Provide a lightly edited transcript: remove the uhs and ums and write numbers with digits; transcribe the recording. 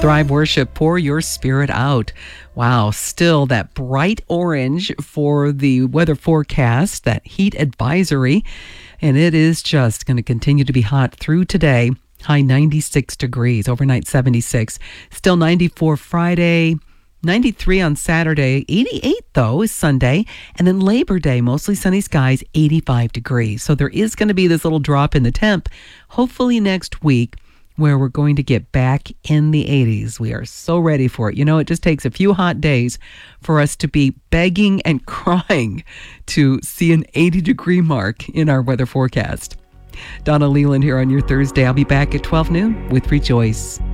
Thrive Worship, Pour Your Spirit Out. Wow, still that bright orange for the weather forecast, that heat advisory. And it is just going to continue to be hot through today. High 96 degrees, overnight 76. Still 94 Friday, 93 on Saturday, 88 though is Sunday, and then Labor Day, mostly sunny skies, 85 degrees. So there is going to be this little drop in the temp, hopefully next week, where we're going to get back in the 80s. We are so ready for it. You know, it just takes a few hot days for us to be begging and crying to see an 80-degree mark in our weather forecast. Donna Leland here on your Thursday. I'll be back at 12 noon with Rejoice.